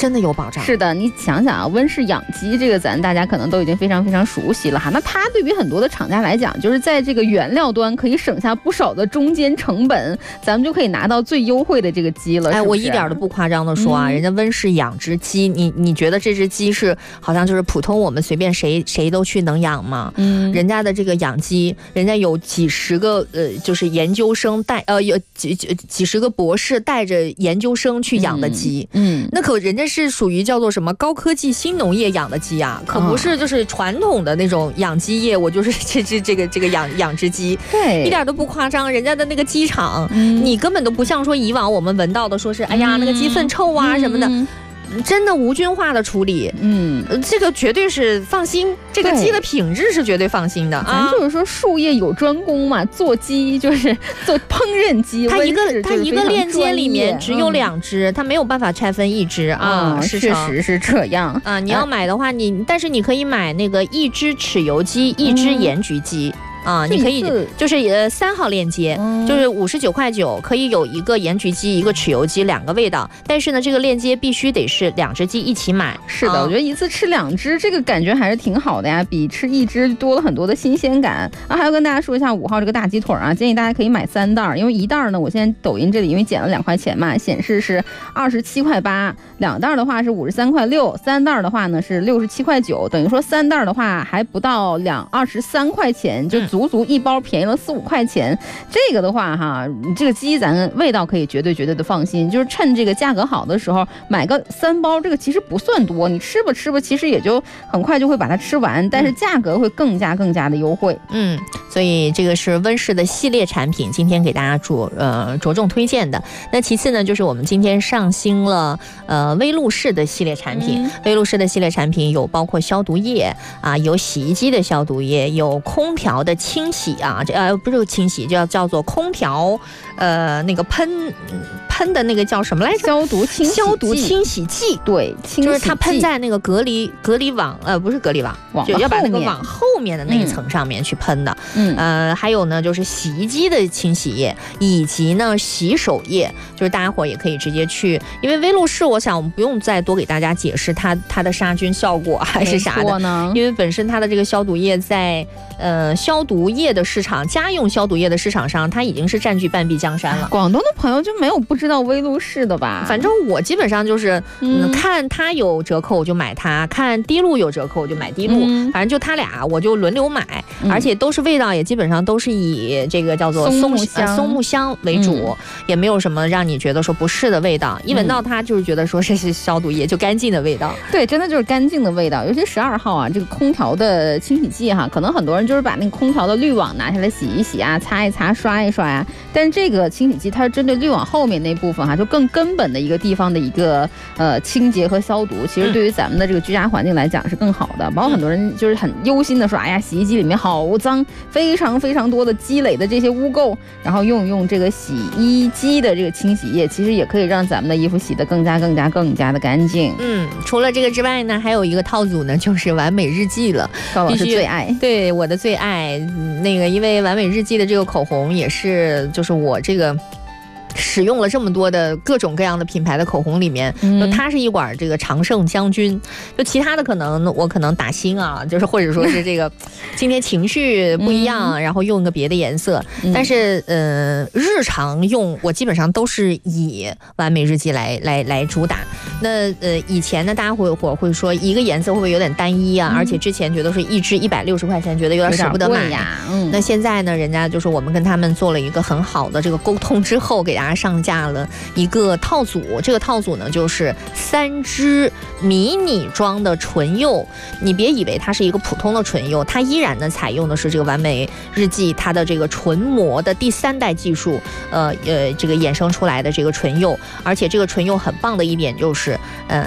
真的有保障。 是的，你想想啊，温室养鸡这个咱大家可能都已经非常非常熟悉了哈。那它对于很多的厂家来讲，就是在这个原料端可以省下不少的中间成本，咱们就可以拿到最优惠的这个鸡了。 我一点都不夸张的说啊，人家温室养殖鸡，你觉得这只鸡是好像就是普通我们随便谁都去能养吗？人家的这个养鸡，人家有几十个就是研究生有几十个博士带着研究生去养的鸡，那可人家是属于叫做什么高科技新农业养的鸡啊，可不是就是传统的那种养鸡业，我就是这个养殖鸡， 对， 一点都不夸张。人家的那个鸡场，你根本都不像说以往我们闻到的说是哎呀那个鸡粪臭啊什么的。真的无菌化的处理，这个绝对是放心，这个鸡的品质是绝对放心的啊。 咱就是说术业有专攻嘛，做鸡就是做烹饪鸡， 它一个链接里面只有2只，它没有办法拆分1只啊。 确实是这样啊。你要买的话，但是你可以买那个1只豉油鸡，1只盐焗鸡。你可以就是3号链接，就是59.9块，可以有一个盐焗鸡，一个豉油鸡，2个味道。但是呢，这个链接必须得是2只鸡一起买。 是的，我觉得一次吃2只，这个感觉还是挺好的呀，比吃1只多了很多的新鲜感啊。还要跟大家说一下5号这个大鸡腿啊，建议大家可以买3袋，因为1袋呢，我现在抖音这里因为减了2块钱嘛，显示是27.8块，2袋的话是53.6块，3袋的话呢是67.9块，等于说3袋的话还不到23块钱就。足一包便宜了4、5块钱，这个的话哈，这个鸡咱味道可以绝对的放心，就是趁这个价格好的时候买个3包，这个其实不算多，你吃吧，其实也就很快就会把它吃完，但是价格会更加的优惠。 所以这个是温室的系列产品，今天给大家着重推荐的。那其次呢，就是我们今天上新了威露士的系列产品，威露士的系列产品有包括消毒液啊，有洗衣机的消毒液，有空调的清洗啊，不是清洗，叫做空调，那个喷的那个叫什么来着？ 消毒清洗剂，对， 就是它喷在那个隔离网，不是隔离网，就要把那个网后面的那一层上面去喷的。还有呢，就是洗衣机的清洗液，以及呢洗手液，就是大家伙也可以直接去，因为威露士，我想我们不用再多给大家解释它的杀菌效果还是啥的呢，因为本身它的这个消毒液在消毒液的市场，家用消毒液的市场上，它已经是占据半壁江山了。 广东的朋友就没有不知道威露士的吧？ 反正我基本上就是看它有折扣我就买它，看滴露有折扣我就买滴露，反正就它俩我就轮流买，而且都是味道也基本上都是以这个叫做松木香为主，也没有什么让你觉得说不适的味道，一闻到它就是觉得说这是消毒液，就干净的味道。 对，真的就是干净的味道。尤其12号啊，这个空调的清洗剂哈，可能很多人就是把那个空调的滤网拿下来洗一洗啊，擦一擦，刷一刷啊。但是这个清洗剂它是针对滤网后面那部分哈，就更根本的一个地方的一个清洁和消毒，其实对于咱们的这个居家环境来讲是更好的。包括很多人就是很忧心的说，哎呀，洗衣机里面好脏，非常多的积累的这些污垢，然后用这个洗衣机的这个清洗液，其实也可以让咱们的衣服洗得更加的干净。 除了这个之外呢，还有一个套组呢，就是完美日记了， 高老师最爱， 对，我的最爱。那个因为完美日记的这个口红也是，就是我这个使用了这么多的各种各样的品牌的口红里面，它是一管这个常胜将军。就其他的我可能打星啊，就是或者说是这个今天情绪不一样，然后用一个别的颜色。但是日常用我基本上都是以完美日记来主打。那以前呢，大家会说一个颜色会不会有点单一啊？而且之前觉得是一支160块钱，觉得有点舍不得买呀。 那现在呢，人家就是我们跟他们做了一个很好的这个沟通之后，给大家上架了一个套组。这个套组呢，就是3支迷你装的唇釉。你别以为它是一个普通的唇釉，它依然呢采用的是这个完美日记它的这个唇膜的第3代技术，这个衍生出来的这个唇釉。而且这个唇釉很棒的一点就是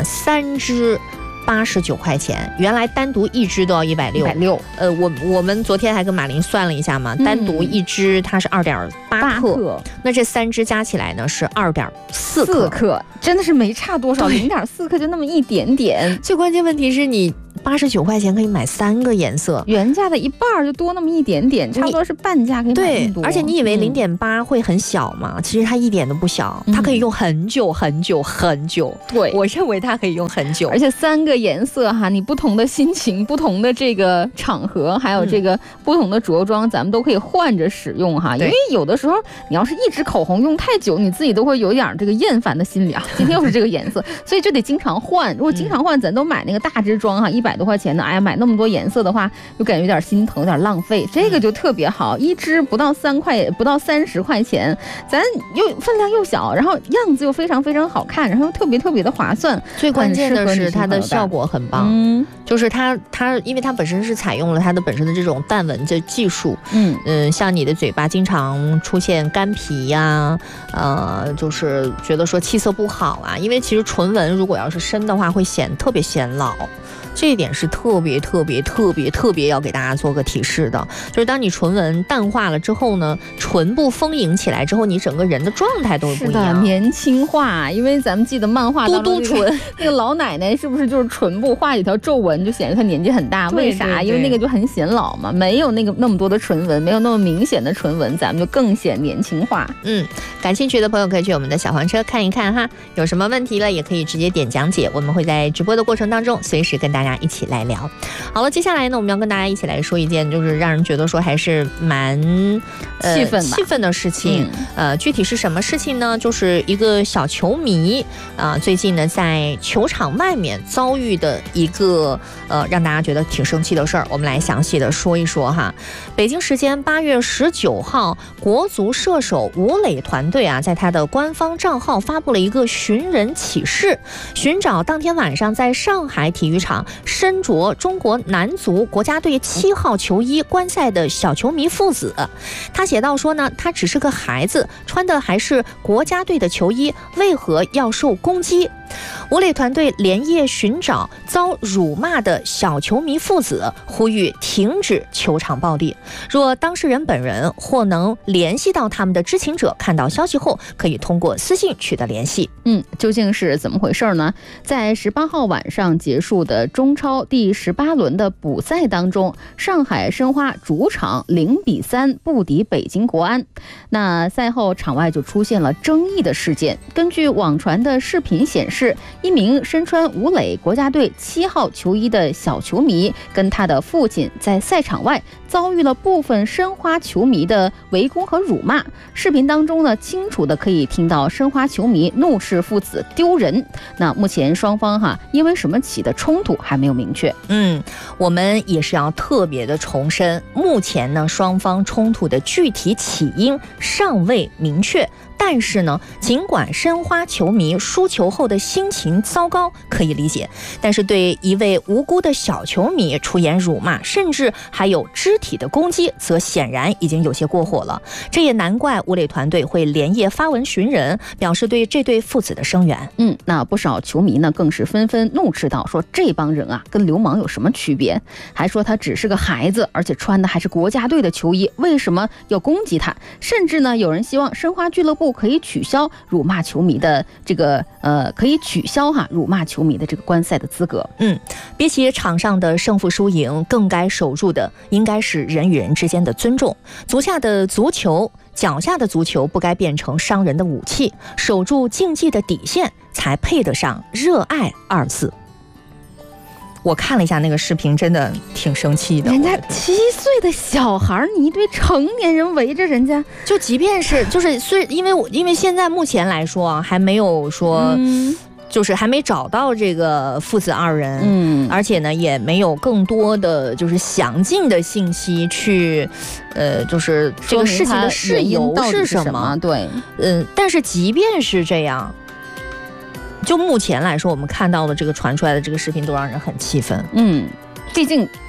，3支89块钱，原来单独1支都要160。我们昨天还跟马林算了一下嘛，单独1支它是2.8克，那这3支加起来呢是2.4克， 真的是没差多少，0.4克就那么一点点。 最关键问题是你 89块钱可以买3个颜色， 原价的一半就多那么一点点，差不多是半价可以买那么多。 对，而且你以为0.8会很小吗？其实它一点都不小，它可以用很久很久很久。 对， 我认为它可以用很久， 而且3个颜色哈，你不同的心情、不同的这个场合，还有这个不同的着装，咱们都可以换着使用哈。因为有的时候你要是一支口红用太久，你自己都会有点这个厌烦的心理啊。今天又是这个颜色，所以就得经常换。如果经常换，咱都买那个大支装哈，100多块钱的，哎呀，买那么多颜色的话，就感觉有点心疼，有点浪费。这个就特别好，一支不到30块钱，咱又分量又小，然后样子又非常非常好看，然后又特别特别的划算。 最关键的是它的效果很棒，就是它因为它本身是采用了它的本身的这种淡纹的技术，像你的嘴巴经常出现干皮呀，就是觉得说气色不好啊，因为其实唇纹如果要是深的话会特别显老。这一点是特别要给大家做个提示的，就是当你唇纹淡化了之后呢，唇部丰盈起来之后，你整个人的状态都是不一样， 年轻化。因为咱们记得漫画当中、 嘟唇那个老奶奶是不是就是唇部画一条皱纹就显得她年纪很大？为啥？因为那个就很显老嘛，没有那么多的唇纹，没有那么明显的唇纹，咱们就更显年轻化。 感兴趣的朋友可以去我们的小黄车看一看哈，有什么问题了也可以直接点讲解，我们会在直播的过程当中随时跟大家一起来聊。好了，接下来呢，我们要跟大家一起来说一件就是让人觉得说还是蛮气愤的事情。具体是什么事情呢？就是一个小球迷最近呢在球场外面遭遇的一个让大家觉得挺生气的事儿，我们来详细的说一说哈。北京时间8月19号，国足射手吴磊团队在他的官方账号发布了一个寻人启事，寻找当天晚上在上海体育场身着中国男足国家队7号球衣观赛的小球迷父子。他写道说呢，他只是个孩子，穿的还是国家队的球衣，为何要受攻击？吴磊团队连夜寻找遭辱骂的小球迷父子，呼吁停止球场暴力。若当事人本人或能联系到他们的知情者看到消息后，可以通过私信取得联系。 究竟是怎么回事呢？在18号晚上结束的中超第18轮的补赛当中，上海申花主场0-3不敌北京国安。那赛后场外就出现了争议的事件。根据网传的视频显示，一名身穿吴磊国家队7号球衣的小球迷跟他的父亲在赛场外遭遇了部分申花球迷的围攻和辱骂。视频当中呢，清楚的可以听到申花球迷怒斥父子丢人。那目前双方因为什么起的冲突还没有明确。 我们也是要特别的重申，目前呢双方冲突的具体起因尚未明确。但是呢，尽管申花球迷输球后的心情糟糕可以理解，但是对一位无辜的小球迷出言辱骂，甚至还有肢体的攻击，则显然已经有些过火了。这也难怪吴磊团队会连夜发文寻人，表示对这对父子的声援。 那不少球迷呢更是纷纷怒斥道，说这帮人跟流氓有什么区别？还说他只是个孩子，而且穿的还是国家队的球衣，为什么要攻击他？甚至呢有人希望申花俱乐部可以取消辱骂球迷的这个辱骂球迷的这个观赛的资格。 比起场上的胜负输赢，更该守住的应该是人与人之间的尊重。脚下的足球不该变成伤人的武器，守住竞技的底线，才配得上热爱2字。我看了一下那个视频，真的挺生气的。 人家7岁的小孩，你一堆成年人围着人家， 就即便是因为现在目前来说还没有说。就是还没找到这个父子2人，而且呢也没有更多的就是详尽的信息去，就是这个事情的事由是什么？ 对， 但是即便是这样，就目前来说，我们看到的这个传出来的这个视频都让人很气愤。 毕竟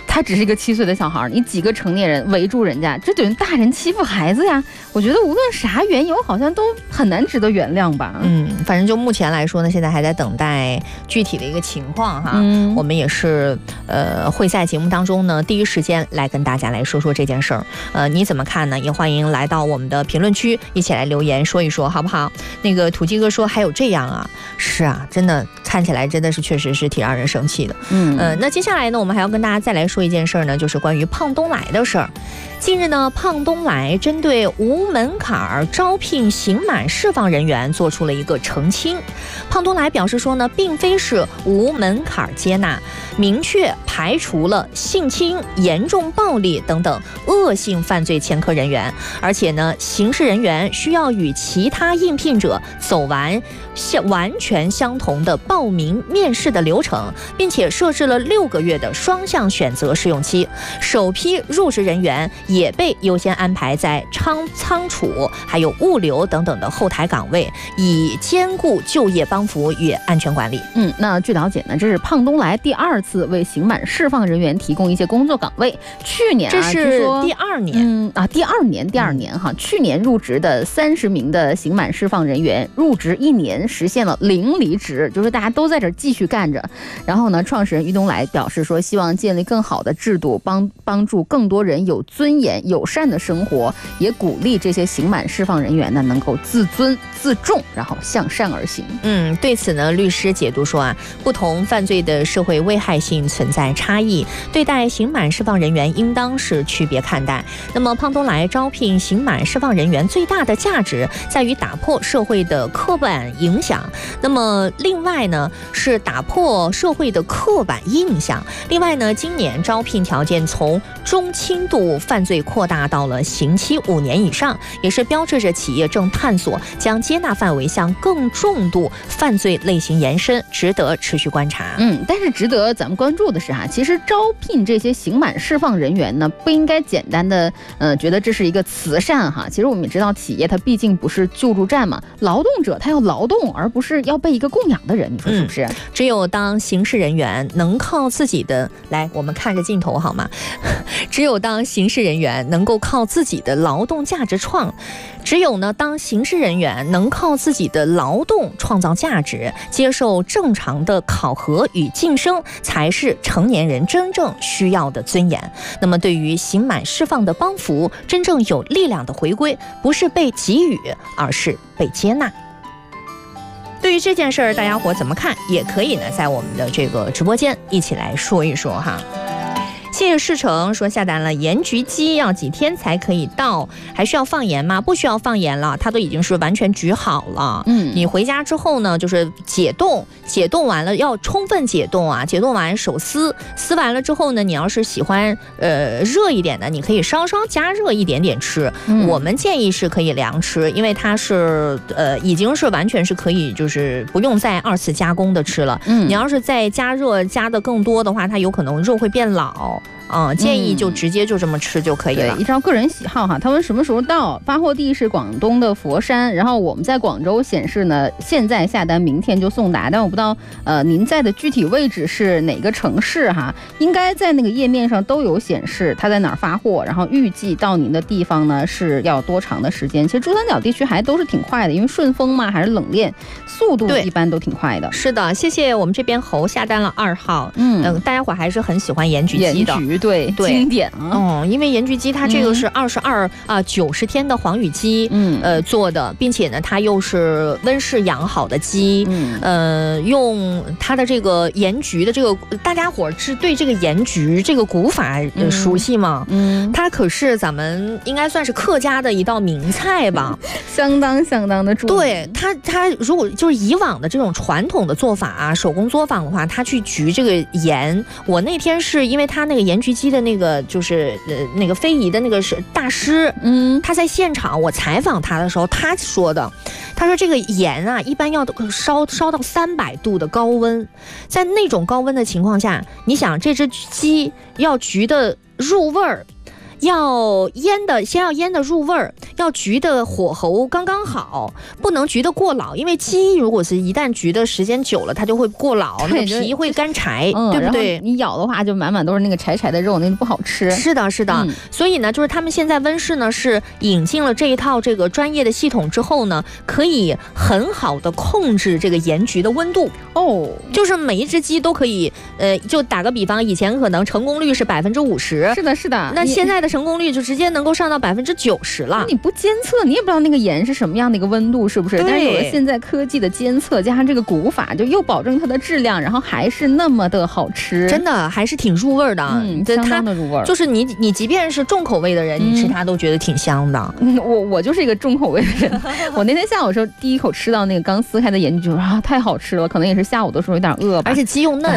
他只是一个7岁的小孩，你几个成年人围住人家，这等于大人欺负孩子呀。我觉得无论啥缘由，好像都很难值得原谅吧。 反正就目前来说呢，现在还在等待具体的一个情况哈。我们也是会在节目当中呢第一时间来跟大家来说说这件事儿。你怎么看呢？也欢迎来到我们的评论区一起来留言说一说，好不好？那个土鸡哥说还有这样啊？是啊，真的看起来真的是确实是挺让人生气的。那接下来呢，我们还要跟大家再来说一件事儿呢，就是关于胖东来的事儿。近日呢，胖东来针对无门槛招聘刑满释放人员做出了一个澄清。胖东来表示说呢，并非是无门槛接纳，明确排除了性侵、严重暴力等等恶性犯罪前科人员，而且呢，刑事人员需要与其他应聘者走完完全相同的报名面试的流程，并且设置了6个月的双向选择试用期。首批入职人员也被优先安排在仓储还有物流等等的后台岗位，以兼顾就业帮扶与安全管理。 那据了解呢，这是胖东来第2次为刑满释放人员提供一些工作岗位。去年这是第2年第二年哈，去年入职的30名的刑满释放人员入职1年实现了0离职，就是大家都在这儿继续干着。然后呢，创始人于东来表示说，希望建立更好的制度，帮助更多人有尊严、友善的生活，也鼓励这些刑满释放人员呢能够自尊自重，然后向善而行。 对此呢，律师解读说不同犯罪的社会危害性存在差异，对待刑满释放人员应当是区别看待。那么胖东来招聘刑满释放人员最大的价值在于打破社会的刻板影响，那么另外呢是打破社会的刻板印象。另外呢，今年招聘条件从中轻度犯罪扩大到了刑期5年以上，也是标志着企业正探索将接纳范围向更重度犯罪类型延伸，值得持续观察。 但是值得咱们关注的是其实招聘这些刑满释放人员呢，不应该简单的觉得这是一个慈善其实我们也知道，企业它毕竟不是救助站嘛，劳动者他要劳动，而不是要被一个供养的人，你说是不是？ 只有当刑事人员能靠自己的，来，我们看着镜头好吗？只有当刑事人员能够靠自己的劳动价值只有呢，当刑事人员能靠自己的劳动创造价值，接受正常的考核与晋升，才是成年人真正需要的尊严。那么对于刑满释放的帮扶，真正有力量的回归，不是被给予，而是被接纳。对于这件事儿，大家伙怎么看？也可以呢，在我们的这个直播间一起来说一说哈。谢谢世成说下单了盐焗鸡，要几天才可以到？还需要放盐吗？不需要放盐了，它都已经是完全焗好了。你回家之后呢，就是解冻完了，要充分解冻解冻完手撕完了之后呢，你要是喜欢热一点的，你可以稍稍加热一点点吃。我们建议是可以凉吃，因为它是已经是完全是可以，就是不用再2次加工的吃了。你要是再加热加的更多的话，它有可能肉会变老。建议就直接就这么吃就可以了。 依照个人喜好他们什么时候到？发货地是广东的佛山，然后我们在广州显示呢，现在下单明天就送达，但我不知道您在的具体位置是哪个城市应该在那个页面上都有显示它在哪儿发货，然后预计到您的地方呢是要多长的时间。其实珠三角地区还都是挺快的，因为顺丰嘛还是冷链，速度一般都挺快的。 是的，谢谢我们这边侯下单了2号。大家伙还是很喜欢盐焗鸡的。 对，经典因为盐焗鸡它这个是90天的黄羽鸡做的，并且呢它又是温室养好的鸡，用它的这个盐焗的这个，大家伙是对这个盐焗这个古法熟悉吗？它可是咱们应该算是客家的一道名菜吧， 相当的著名。 对，它如果就是以往的这种传统的做法手工作坊的话，它去焗这个盐，我那天是因为它那个盐焗鸡的那个就是那个非遗的那个是大师，他在现场我采访他的时候，他说这个盐一般要烧到300度的高温，在那种高温的情况下，你想这只鸡要焗的入味儿，先要腌的入味儿， 要焗的火候刚刚好，不能焗得过老，因为鸡如果是一旦焗的时间久了，它就会过老，那个皮会干柴，对不对？ 你咬的话就满满都是那个柴柴的肉，那个不好吃。 是的，是的。所以呢，就是他们现在温室呢是引进了这一套这个专业的系统之后呢，可以很好的控制这个盐焗的温度。哦，就是每一只鸡都可以，就打个比方，以前可能成功率是50%， 是的，是的。 那现在的成功率就直接能够上到90%了。 你不监测，你也不知道那个盐是什么样的一个温度，是不是？但是有了现在科技的监测，加上这个古法，就又保证它的质量，然后还是那么的好吃， 真的还是挺入味的。 相当的入味。 就是你即便是重口味的人，你吃它都觉得挺香的。 我就是一个重口味的人。我那天下午的时候第一口吃到那个刚撕开的盐，就觉得太好吃了，可能也是下午的时候有点饿吧， 而且鸡又嫩。